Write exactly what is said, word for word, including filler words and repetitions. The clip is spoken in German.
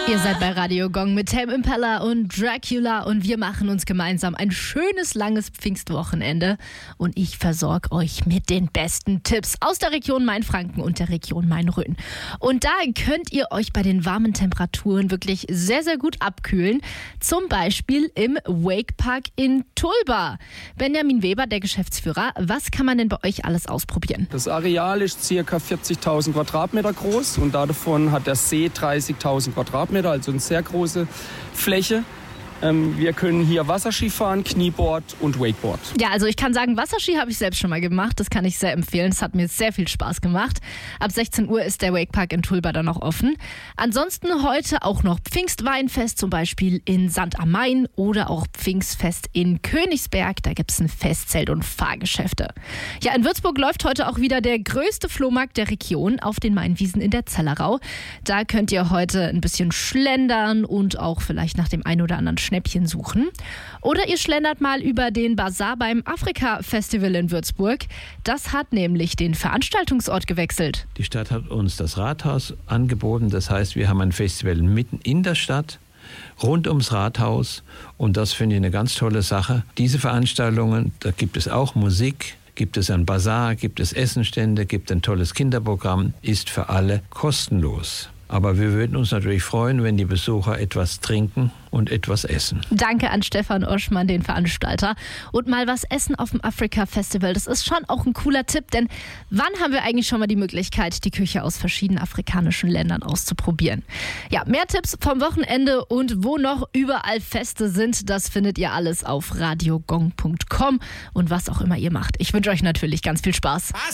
Ihr seid bei Radio Gong mit Tame Impala und Dracula und wir machen uns gemeinsam ein schönes, langes Pfingstwochenende und ich versorge euch mit den besten Tipps aus der Region Mainfranken und der Region Main-Rhön. Und da könnt ihr euch bei den warmen Temperaturen wirklich sehr, sehr gut abkühlen. Zum Beispiel im Wakepark in Tulba. Benjamin Weber, der Geschäftsführer, was kann man denn bei euch alles ausprobieren? Das Areal ist ca. vierzigtausend Quadratmeter groß und davon hat der See dreißigtausend Quadratmeter. Also eine sehr große Fläche. Ähm, wir können hier Wasserski fahren, Knieboard und Wakeboard. Ja, also ich kann sagen, Wasserski habe ich selbst schon mal gemacht. Das kann ich sehr empfehlen. Es hat mir sehr viel Spaß gemacht. Ab sechzehn Uhr ist der Wakepark in Tulba dann noch offen. Ansonsten heute auch noch Pfingstweinfest, zum Beispiel in Sankt am Main oder auch Pfingstfest in Königsberg. Da gibt es ein Festzelt und Fahrgeschäfte. Ja, in Würzburg läuft heute auch wieder der größte Flohmarkt der Region auf den Mainwiesen in der Zellerau. Da könnt ihr heute ein bisschen schlendern und auch vielleicht nach dem ein oder anderen Schnäppchen suchen. Oder ihr schlendert mal über den Bazar beim Afrika-Festival in Würzburg. Das hat nämlich den Veranstaltungsort gewechselt. Die Stadt hat uns das Rathaus angeboten. Das heißt, wir haben ein Festival mitten in der Stadt, rund ums Rathaus. Und das finde ich eine ganz tolle Sache. Diese Veranstaltungen, da gibt es auch Musik, gibt es ein Bazar, gibt es Essenstände, gibt ein tolles Kinderprogramm, ist für alle kostenlos. Aber wir würden uns natürlich freuen, wenn die Besucher etwas trinken und etwas essen. Danke an Stefan Oschmann, den Veranstalter. Und mal was essen auf dem Afrika-Festival, das ist schon auch ein cooler Tipp, denn wann haben wir eigentlich schon mal die Möglichkeit, die Küche aus verschiedenen afrikanischen Ländern auszuprobieren? Ja, mehr Tipps vom Wochenende und wo noch überall Feste sind, das findet ihr alles auf radiogong punkt com und was auch immer ihr macht. Ich wünsche euch natürlich ganz viel Spaß.